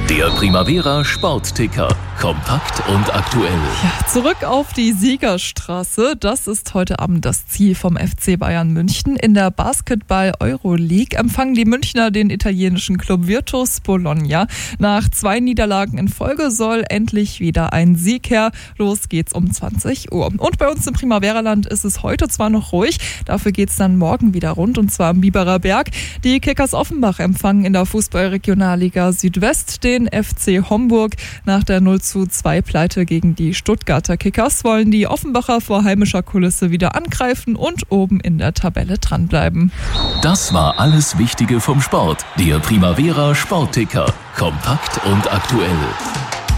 Der Primavera Sportticker. Kompakt und aktuell. Ja, zurück auf die Siegerstraße. Das ist heute Abend das Ziel vom FC Bayern München. In der Basketball-Euroleague empfangen die Münchner den italienischen Club Virtus Bologna. Nach 2 Niederlagen in Folge soll endlich wieder ein Sieg her. Los geht's um 20 Uhr. Und bei uns im Primavera-Land ist es heute zwar noch ruhig, dafür geht's dann morgen wieder rund, und zwar am Biberer Berg. Die Kickers Offenbach empfangen in der Fußball-Regionalliga Südwest den FC Homburg. Nach der 0:2-Pleite gegen die Stuttgarter Kickers wollen die Offenbacher vor heimischer Kulisse wieder angreifen und oben in der Tabelle dranbleiben. Das war alles Wichtige vom Sport. Der Primavera Sportticker. Kompakt und aktuell.